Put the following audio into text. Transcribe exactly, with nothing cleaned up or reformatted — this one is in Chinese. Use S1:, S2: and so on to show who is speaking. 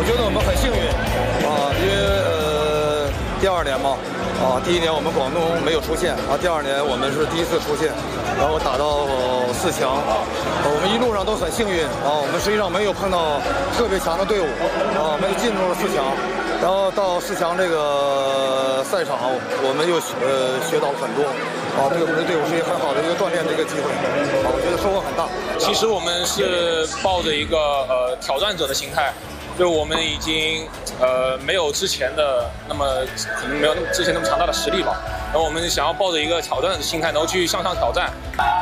S1: 我觉得我们很幸运啊，因为呃第二年嘛，啊第一年我们广东没有出现啊，第二年我们是第一次出现，然后打到四强，呃我们一路上都很幸运啊，我们实际上没有碰到特别强的队伍啊，我们就进入了四强，然后到四强这个赛场，我们又呃学到了很多。啊，对我们的队伍是一个很好的一个锻炼的一个机会，啊，我觉得收获很大。
S2: 其实我们是抱着一个呃挑战者的心态，就是我们已经呃没有之前的那么可能没有之前那么强大的实力吧，然后我们想要抱着一个挑战的心态，然后去向上挑战。